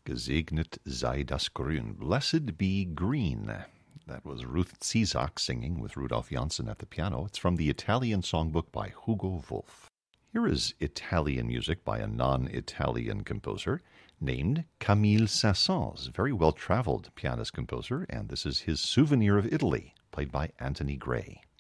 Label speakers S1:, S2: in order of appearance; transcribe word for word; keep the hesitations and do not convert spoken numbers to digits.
S1: Gesegnet sei das Grün. Blessed be green. That was Ruth Zizak singing with Rudolf Janssen at the piano. It's from the Italian songbook by Hugo Wolf. Here is Italian music by a non-Italian composer named Camille Saint-Saëns, a very well-traveled pianist composer, and this is his Souvenir of Italy, played by Anthony Gray.